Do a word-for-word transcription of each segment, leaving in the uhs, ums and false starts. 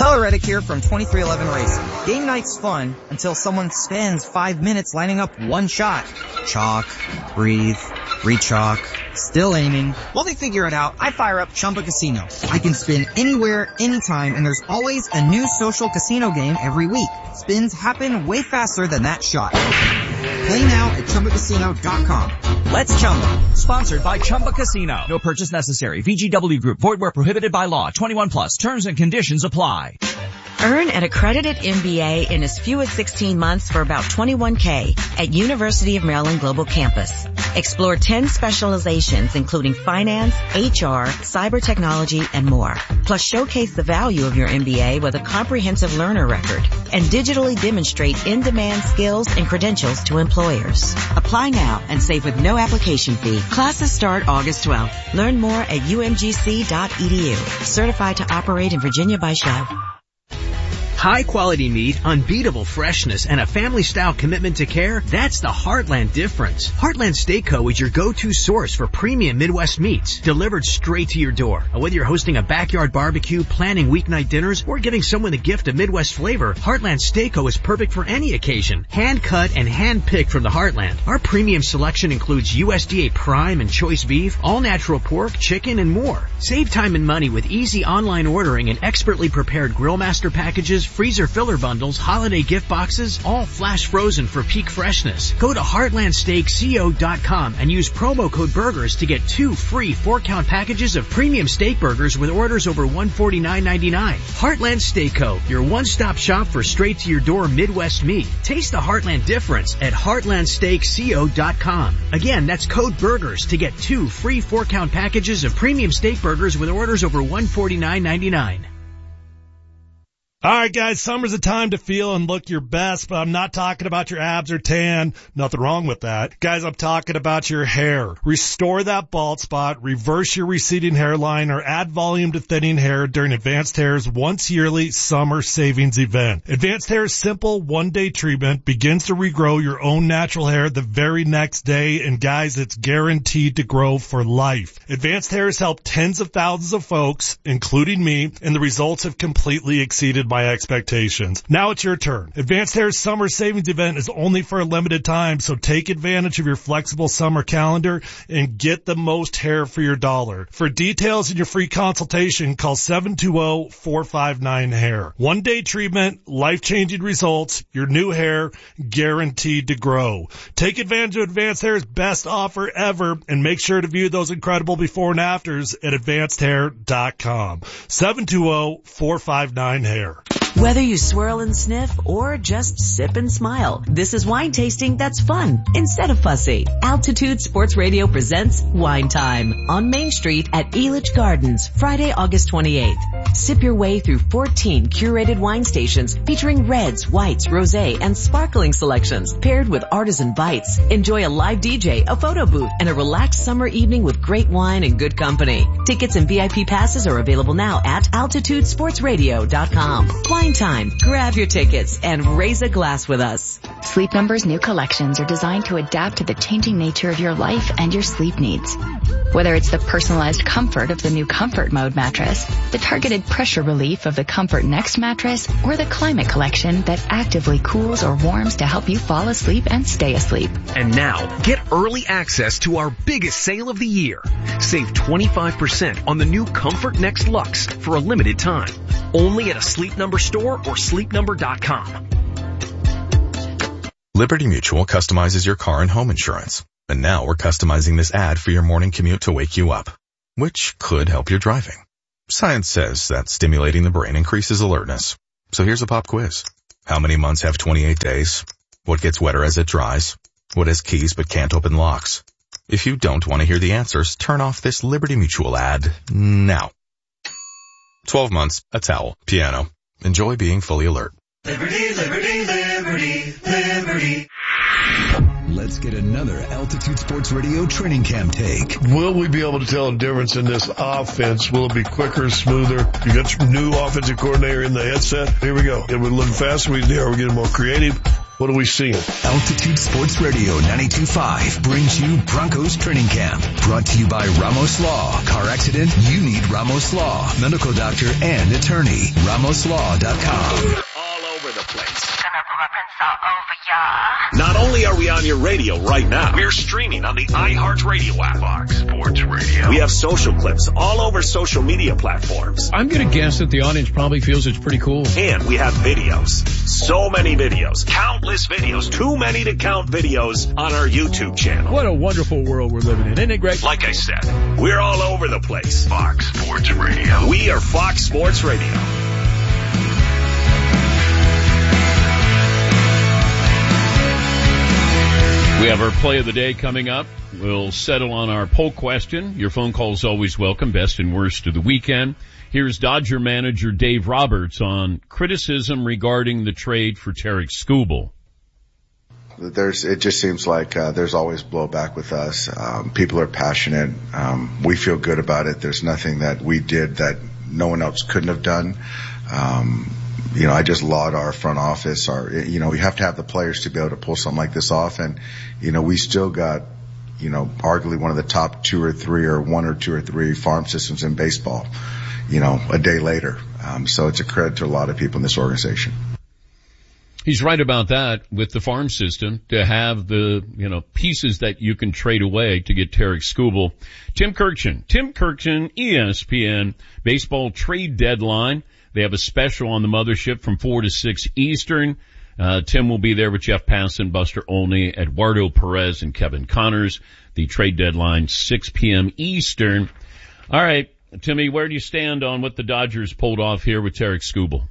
Tyler Reddick here from twenty-three eleven Racing. Game night's fun until someone spends five minutes lining up one shot. Chalk, breathe, re-chalk, still aiming. While they figure it out, I fire up Chumba Casino. I can spin anywhere, anytime, and there's always a new social casino game every week. Spins happen way faster than that shot. Play now at Chumba Casino dot com. Let's Chumba. Sponsored by Chumba Casino. No purchase necessary. V G W Group. Void where prohibited by law. twenty-one plus. Terms and conditions apply. Earn an accredited M B A in as few as sixteen months for about twenty-one K at University of Maryland Global Campus. Explore ten specializations including finance, H R, cyber technology, and more. Plus showcase the value of your M B A with a comprehensive learner record and digitally demonstrate in-demand skills and credentials to employers. Apply now and save with no application fee. Classes start August twelfth. Learn more at U M G C dot E D U. Certified to operate in Virginia by Shell. High quality meat, unbeatable freshness, and a family-style commitment to care, that's the Heartland difference. Heartland Steak Co. is your go-to source for premium Midwest meats, delivered straight to your door. And whether you're hosting a backyard barbecue, planning weeknight dinners, or giving someone the gift of Midwest flavor, Heartland Steak Co. is perfect for any occasion. Hand-cut and hand-picked from the Heartland. Our premium selection includes U S D A prime and choice beef, all-natural pork, chicken, and more. Save time and money with easy online ordering and expertly prepared Grillmaster packages, freezer filler bundles, holiday gift boxes, all flash frozen for peak freshness. Go to heartland steak co dot com and use promo code BURGERS to get two free four-count packages of premium steak burgers with orders over one hundred forty-nine ninety-nine. Heartland Steak Co., your one-stop shop for straight-to-your-door Midwest meat. Taste the Heartland difference at heartland steak co dot com. Again, that's code BURGERS to get two free four-count packages of premium steak burgers with orders over one hundred forty-nine ninety-nine. All right, guys, summer's a time to feel and look your best, but I'm not talking about your abs or tan. Nothing wrong with that. Guys, I'm talking about your hair. Restore that bald spot, reverse your receding hairline, or add volume to thinning hair during Advanced Hair's once yearly summer savings event. Advanced Hair's simple one-day treatment begins to regrow your own natural hair the very next day, and guys, it's guaranteed to grow for life. Advanced Hair has helped tens of thousands of folks, including me, and the results have completely exceeded my expectations. Now it's your turn. Advanced Hair's summer savings event is only for a limited time, so take advantage of your flexible summer calendar and get the most hair for your dollar. For details and your free consultation, call seven two zero, four five nine, hair. One day treatment, life-changing results, your new hair guaranteed to grow. Take advantage of Advanced Hair's best offer ever and make sure to view those incredible before and afters at advanced hair dot com. seven two zero, four five nine, hair. Whether you swirl and sniff or just sip and smile, this is wine tasting that's fun instead of fussy. Altitude Sports Radio presents Wine Time on Main Street at Elitch Gardens, Friday, August twenty-eighth. Sip your way through fourteen curated wine stations featuring reds, whites, rosé, and sparkling selections paired with artisan bites. Enjoy a live D J, a photo booth, and a relaxed summer evening with great wine and good company. Tickets and V I P passes are available now at altitude sports radio dot com. Wine Time. Grab your tickets and raise a glass with us. Sleep Number's new collections are designed to adapt to the changing nature of your life and your sleep needs. Whether it's the personalized comfort of the new Comfort Mode mattress, the targeted pressure relief of the Comfort Next mattress, or the Climate Collection that actively cools or warms to help you fall asleep and stay asleep. And now, get early access to our biggest sale of the year. Save twenty-five percent on the new Comfort Next Luxe for a limited time. Only at a Sleep Number store or sleep number dot com. Liberty Mutual customizes your car and home insurance. And now we're customizing this ad for your morning commute to wake you up, which could help your driving. Science says that stimulating the brain increases alertness. So here's a pop quiz. How many months have twenty-eight days? What gets wetter as it dries? What has keys but can't open locks? If you don't want to hear the answers, turn off this Liberty Mutual ad now. twelve months, a towel, piano. Enjoy being fully alert. Liberty, liberty, liberty, liberty. Let's get another Altitude Sports Radio training camp take. Will we be able to tell a difference in this offense? Will it be quicker, smoother? You got some new offensive coordinator in the headset. Here we go. Are we looking faster? We are we getting more creative? What are we seeing? Altitude Sports Radio ninety-two point five brings you Broncos Training Camp. Brought to you by Ramos Law. Car accident? You need Ramos Law. Medical doctor and attorney. Ramos Law dot com. All over the place. Not only are we on your radio right now, we're streaming on the iHeartRadio app. Fox Sports Radio. We have social clips all over social media platforms. I'm going to guess that the audience probably feels it's pretty cool. And we have videos. So many videos. Countless videos. Too many to count videos on our YouTube channel. What a wonderful world we're living in. Isn't it great? Like I said, we're all over the place. Fox Sports Radio. We are Fox Sports Radio. We have our play of the day coming up. We'll settle on our poll question. Your phone call is always welcome, best and worst of the weekend. Here's Dodger manager Dave Roberts on criticism regarding the trade for Tarik Skubal. There's, it just seems like uh, there's always blowback with us. Um, people are passionate. Um, we feel good about it. There's nothing that we did that no one else couldn't have done. Um, You know, I just laud our front office. Our, you know, we have to have the players to be able to pull something like this off. And, you know, we still got, you know, arguably one of the top two or three or one or two or three farm systems in baseball, you know, a day later. Um, so it's a credit to a lot of people in this organization. He's right about that with the farm system, to have the, you know, pieces that you can trade away to get Tarik Skubal. Tim Kurkjian, Tim Kurkjian, E S P N baseball trade deadline. They have a special on the mothership from four to six Eastern. Uh, Tim will be there with Jeff Passan, Buster Olney, Eduardo Perez, and Kevin Connors. The trade deadline, six p.m. Eastern. All right, Timmy, where do you stand on what the Dodgers pulled off here with Tarik Skubal?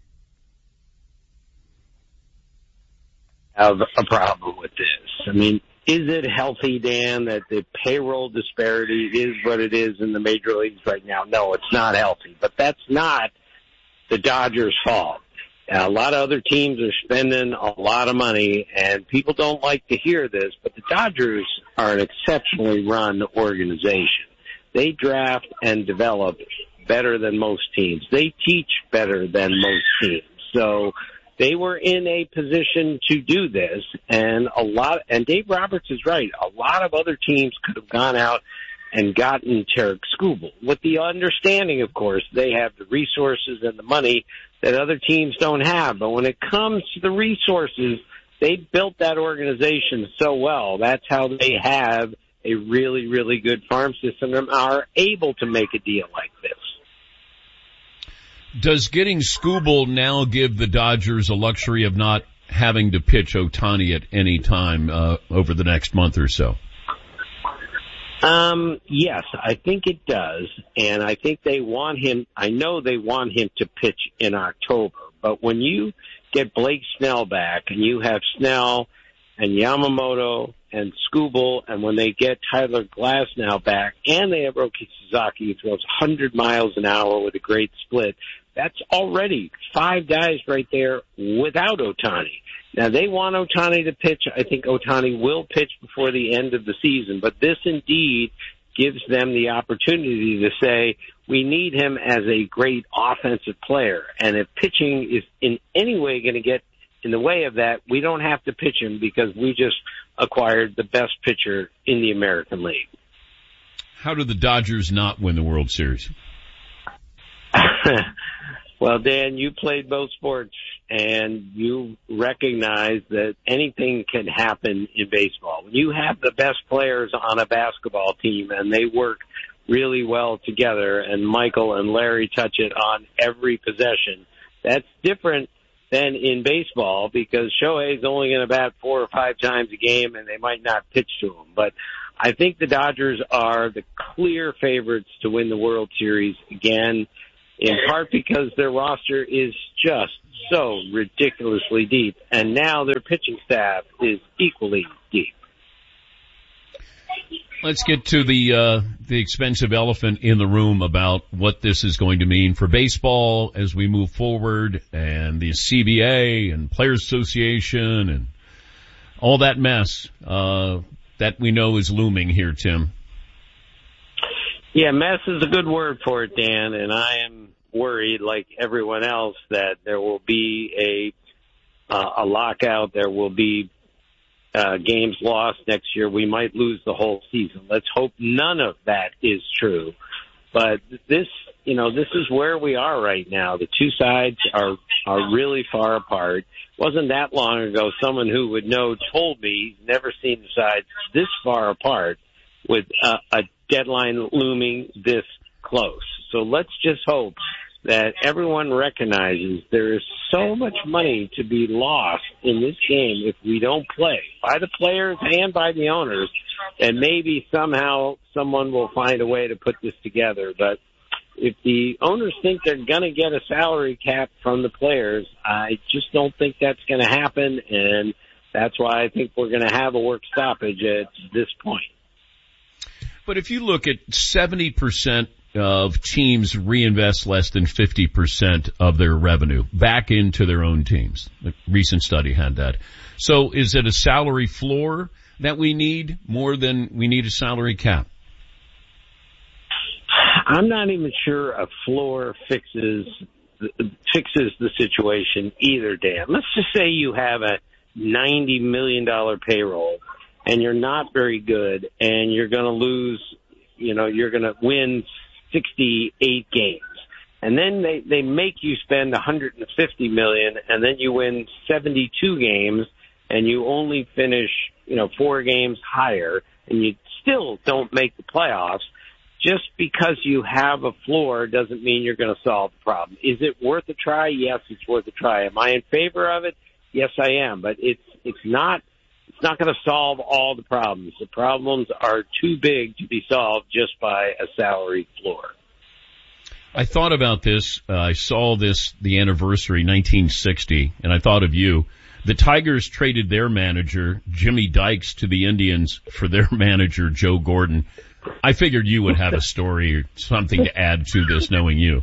I have a problem with this. I mean, is it healthy, Dan, that the payroll disparity is what it is in the major leagues right now? No, it's not healthy, but that's not the Dodgers' fault. A lot of other teams are spending a lot of money, and people don't like to hear this, but the Dodgers are an exceptionally run organization. They draft and develop better than most teams. They teach better than most teams. So they were in a position to do this, and a lot, and Dave Roberts is right, a lot of other teams could have gone out and gotten Tarik Skubal, with the understanding, of course, they have the resources and the money that other teams don't have. But when it comes to the resources, they built that organization so well. That's how they have a really, really good farm system and are able to make a deal like this. Does getting Skubal now give the Dodgers a luxury of not having to pitch Ohtani at any time uh, over the next month or so? Um, yes, I think it does, and I think they want him, I know they want him to pitch in October, but when you get Blake Snell back, and you have Snell and Yamamoto and Skubal, and when they get Tyler Glasnow back, and they have Roki Sasaki, who throws one hundred miles an hour with a great split, that's already five guys right there without Ohtani. Now, they want Ohtani to pitch. I think Ohtani will pitch before the end of the season, but this indeed gives them the opportunity to say, we need him as a great offensive player. And if pitching is in any way going to get in the way of that, we don't have to pitch him because we just acquired the best pitcher in the American League. How do the Dodgers not win the World Series? Well, Dan, you played both sports, and you recognize that anything can happen in baseball. When you have the best players on a basketball team, and they work really well together, and Michael and Larry touch it on every possession, that's different than in baseball, because Shohei's only going to bat four or five times a game, and they might not pitch to him. But I think the Dodgers are the clear favorites to win the World Series again, in part because their roster is just so ridiculously deep, and now their pitching staff is equally deep. Let's get to the uh, the expensive elephant in the room about what this is going to mean for baseball as we move forward, and the C B A and Players Association and all that mess uh, that we know is looming here, Tim. Yeah, mess is a good word for it, Dan, and I am worried, like everyone else, that there will be a uh, a lockout. There will be uh, games lost next year. We might lose the whole season. Let's hope none of that is true. But this, you know, this is where we are right now. The two sides are are really far apart. It wasn't that long ago someone who would know told me he's never seen the sides this far apart with uh, a deadline looming this close. So let's just hope that everyone recognizes there is so much money to be lost in this game if we don't play, by the players and by the owners, and maybe somehow someone will find a way to put this together. But if the owners think they're going to get a salary cap from the players, I just don't think that's going to happen, and that's why I think we're going to have a work stoppage at this point. But if you look at seventy percent of teams reinvest less than fifty percent of their revenue back into their own teams. A recent study had that. So is it a salary floor that we need more than we need a salary cap? I'm not even sure a floor fixes fixes the situation either, Dan. Let's just say you have a ninety million dollars payroll and you're not very good and you're going to lose, you know, you're going to win sixty-eight games. And then they, they make you spend one hundred fifty million dollars and then you win seventy-two games and you only finish, you know, four games higher and you still don't make the playoffs. Just because you have a floor doesn't mean you're going to solve the problem. Is it worth a try? Yes, it's worth a try. Am I in favor of it? Yes, I am. But it's it's not it's not going to solve all the problems. The problems are too big to be solved just by a salary floor. I thought about this. Uh, I saw this, the anniversary, nineteen sixty, and I thought of you. The Tigers traded their manager, Jimmy Dykes, to the Indians for their manager, Joe Gordon. I figured you would have a story or something to add to this, knowing you.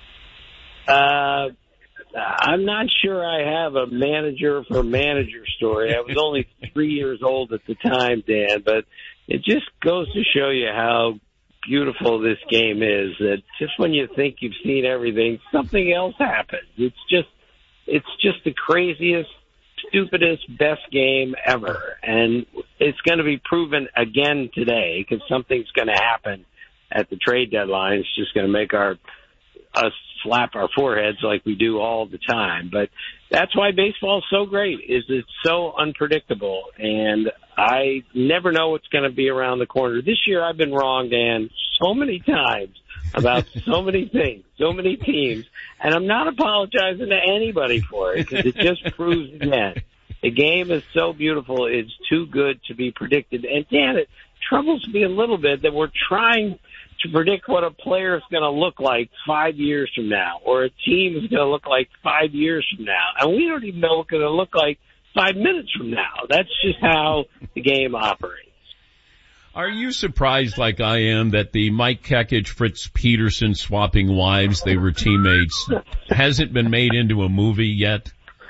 Uh, I'm not sure I have a manager for manager story. I was only three years old at the time, Dan, but it just goes to show you how beautiful this game is, that just when you think you've seen everything, something else happens. It's just, it's just the craziest, stupidest, best game ever. And it's going to be proven again today because something's going to happen at the trade deadline. It's just going to make our us slap our foreheads like we do all the time. But that's why baseball is so great, is it's so unpredictable. And I never know what's going to be around the corner. This year I've been wrong, Dan, so many times about so many things, so many teams. And I'm not apologizing to anybody for it because it just proves again. The game is so beautiful, it's too good to be predicted. And, Dan, it troubles me a little bit that we're trying to predict what a player is going to look like five years from now or a team is going to look like five years from now. And we don't even know what it's going to look like five minutes from now. That's just how the game operates. Are you surprised, like I am, that the Mike Kekich, Fritz Peterson swapping wives, they were teammates, hasn't been made into a movie yet?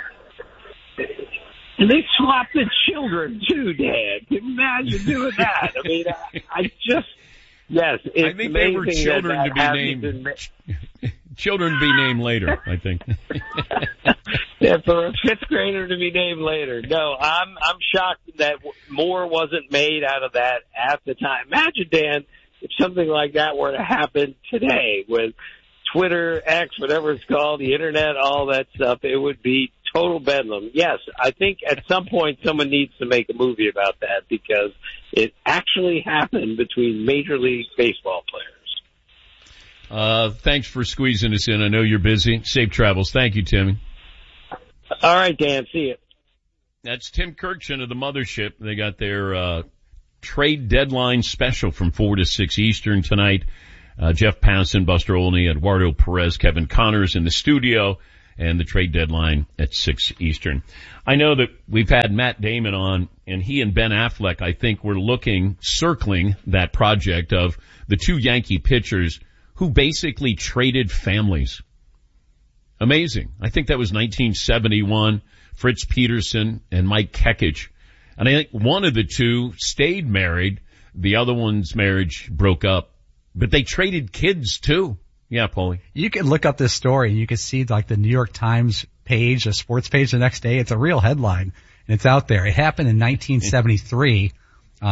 And they swapped the children, too, Dan. Can you imagine doing that? I mean, I, I just, yes, it's I think they were children that to be named. Ma- children to be named later, I think. Yeah, for a fifth grader to be named later. No, I'm I'm shocked that more wasn't made out of that at the time. Imagine, Dan, if something like that were to happen today with Twitter, X, whatever it's called, the internet, all that stuff, it would be total bedlam. Yes, I think at some point someone needs to make a movie about that because it actually happened between Major League Baseball players. Uh, thanks for squeezing us in. I know you're busy. Safe travels. Thank you, Timmy. All right, Dan. See you. That's Tim Kurkjian of the Mothership. They got their uh, trade deadline special from four to six Eastern tonight. Uh, Jeff Passan, Buster Olney, Eduardo Perez, Kevin Connors in the studio, and the trade deadline at six Eastern. I know that we've had Matt Damon on, and he and Ben Affleck, I think, were looking, circling that project of the two Yankee pitchers who basically traded families. Amazing. I think that was nineteen seventy-one, Fritz Peterson and Mike Kekich. And I think one of the two stayed married. The other one's marriage broke up. But they traded kids too. Yeah, Paulie. You can look up this story and you can see like the New York Times page, a sports page the next day. It's a real headline, and it's out there. It happened in nineteen seventy-three.